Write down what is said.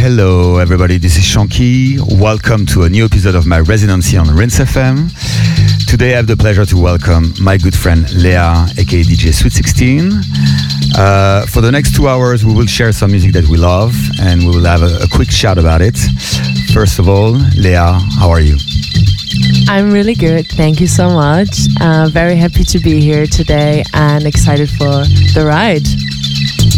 Hello everybody, this is Shanky. Welcome to a new episode of my residency on Rinse FM. Today I have the pleasure to welcome my good friend Léa, aka DJ Sweet 16. For the next 2 hours we will share some music that we love and we will have a quick chat about it. First of all, Léa, how are you? I'm really good, thank you so much. Very happy to be here today and excited for the ride.